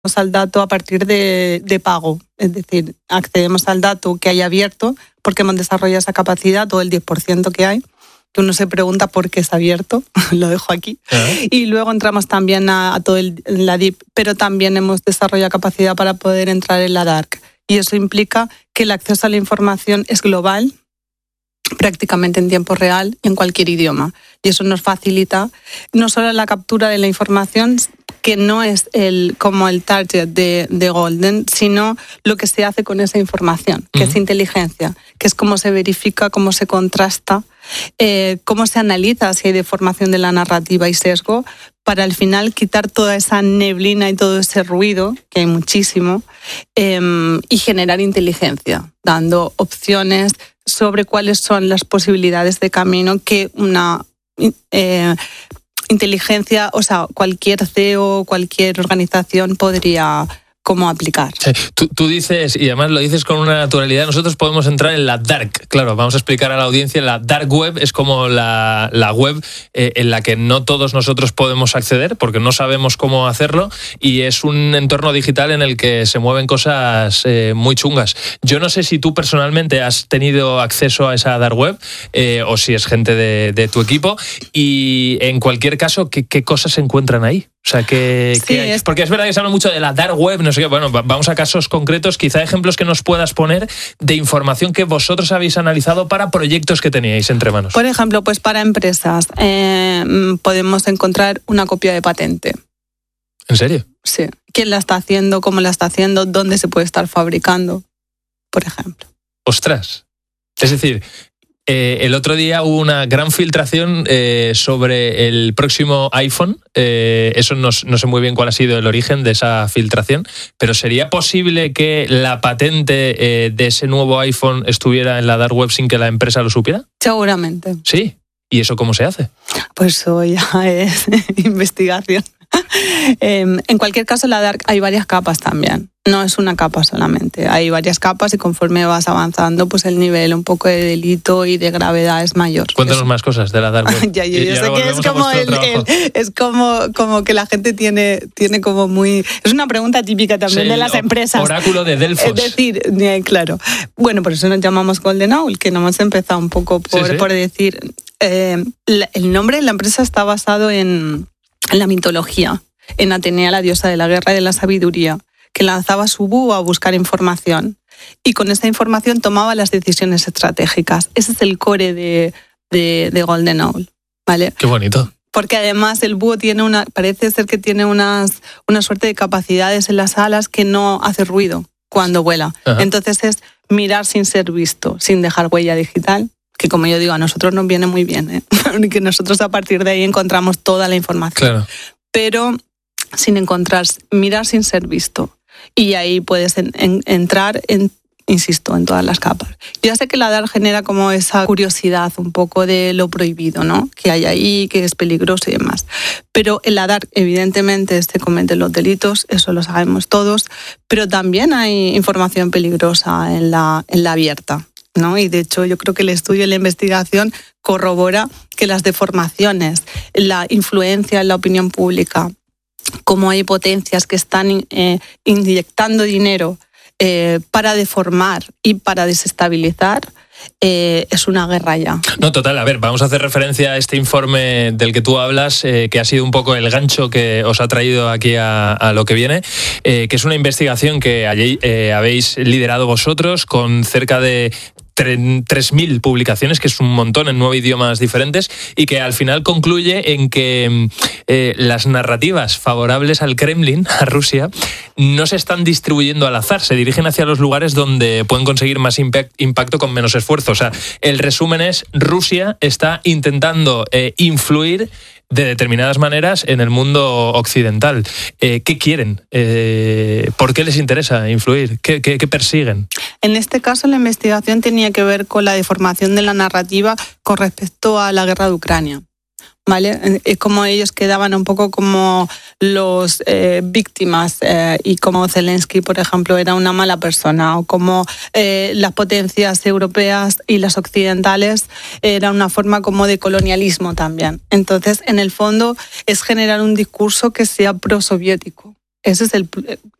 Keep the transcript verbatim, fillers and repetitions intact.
al dato a partir de, de pago, es decir, accedemos al dato que hay abierto porque hemos desarrollado esa capacidad, todo el diez por ciento que hay, que uno se pregunta por qué es abierto, lo dejo aquí, uh-huh. Y luego entramos también a, a todo el, en la Deep, pero también hemos desarrollado capacidad para poder entrar en la Dark, y eso implica que el acceso a la información es global, prácticamente en tiempo real y en cualquier idioma, y eso nos facilita no solo la captura de la información, que no es el, como el target de, de Golden, sino lo que se hace con esa información, que uh-huh. es inteligencia, que es cómo se verifica, cómo se contrasta, eh, cómo se analiza si hay deformación de la narrativa y sesgo, para al final quitar toda esa neblina y todo ese ruido, que hay muchísimo, eh, y generar inteligencia, dando opciones sobre cuáles son las posibilidades de camino que una eh, inteligencia, o sea, cualquier C E O, cualquier organización podría cómo aplicar. Sí. Tú, tú dices, y además lo dices con una naturalidad, nosotros podemos entrar en la dark, claro, vamos a explicar a la audiencia, la dark web es como la, la web eh, en la que no todos nosotros podemos acceder porque no sabemos cómo hacerlo, y es un entorno digital en el que se mueven cosas eh, muy chungas. Yo no sé si tú personalmente has tenido acceso a esa dark web eh, o si es gente de, de tu equipo, y en cualquier caso, ¿qué, qué cosas se encuentran ahí? O sea, que, sí, que es... porque es verdad que se habla mucho de la dark web, no sé qué. Bueno, vamos a casos concretos, quizá ejemplos que nos puedas poner de información que vosotros habéis analizado para proyectos que teníais entre manos. Por ejemplo, pues para empresas eh, podemos encontrar una copia de patente. ¿En serio? Sí. ¿Quién la está haciendo? ¿Cómo la está haciendo? ¿Dónde se puede estar fabricando? Por ejemplo. ¡Ostras! Es decir... Eh, el otro día hubo una gran filtración eh, sobre el próximo iPhone. Eh, eso no, no sé muy bien cuál ha sido el origen de esa filtración, pero ¿sería posible que la patente eh, de ese nuevo iPhone estuviera en la dark web sin que la empresa lo supiera? Seguramente. Sí. ¿Y eso cómo se hace? Pues eso ya es investigación. Eh, en cualquier caso, en la dark hay varias capas también. No es una capa solamente. Hay varias capas y conforme vas avanzando, pues el nivel un poco de delito y de gravedad es mayor. Cuéntanos eso. Más cosas de la dark web. ya, yo, yo sé que es como el, el, es como, como que la gente tiene, tiene como muy... Es una pregunta típica también sí, de las empresas. Oráculo de Delfos. Es decir, claro. Bueno, por eso nos llamamos Golden Owl, que nos hemos empezado un poco por, sí, sí. por decir... Eh, el nombre de la empresa está basado en, en la mitología, en Atenea, la diosa de la guerra y de la sabiduría, que lanzaba su búho a buscar información y con esa información tomaba las decisiones estratégicas. Ese es el core de, de, de Golden Owl, ¿vale? Qué bonito. Porque además el búho tiene una, parece ser que tiene unas, una suerte de capacidades en las alas que no hace ruido cuando vuela. Ajá. Entonces es mirar sin ser visto, sin dejar huella digital, que como yo digo, a nosotros nos viene muy bien, ¿eh? Que nosotros a partir de ahí encontramos toda la información. Claro. Pero sin encontrar, mirar sin ser visto. Y ahí puedes en, en, entrar, en, insisto, en todas las capas. Yo ya sé que la dark genera como esa curiosidad un poco de lo prohibido, ¿no? Que hay ahí, que es peligroso y demás. Pero en la dark, evidentemente, se cometen los delitos, eso lo sabemos todos, pero también hay información peligrosa en la, en la abierta, ¿no? Y de hecho yo creo que el estudio y la investigación corrobora que las deformaciones, la influencia en la opinión pública, cómo hay potencias que están eh, inyectando dinero eh, para deformar y para desestabilizar, eh, es una guerra ya. No, total, a ver, vamos a hacer referencia a este informe del que tú hablas, eh, que ha sido un poco el gancho que os ha traído aquí a, a lo que viene, eh, que es una investigación que allí, eh, habéis liderado vosotros con cerca de tres mil publicaciones, que es un montón en nueve idiomas diferentes, y que al final concluye en que eh, las narrativas favorables al Kremlin, a Rusia, no se están distribuyendo al azar, se dirigen hacia los lugares donde pueden conseguir más impact, impacto con menos esfuerzo. O sea, el resumen es, Rusia está intentando eh, influir de determinadas maneras en el mundo occidental. Eh, ¿Qué quieren? Eh, ¿Por qué les interesa influir? ¿Qué, qué, qué persiguen? En este caso, la investigación tenía que ver con la deformación de la narrativa con respecto a la guerra de Ucrania. ¿Vale? Es como ellos quedaban un poco como los eh, víctimas eh, y como Zelensky, por ejemplo, era una mala persona, o como eh, las potencias europeas y las occidentales era una forma como de colonialismo también. Entonces, en el fondo, es generar un discurso que sea prosoviético. Ese es el,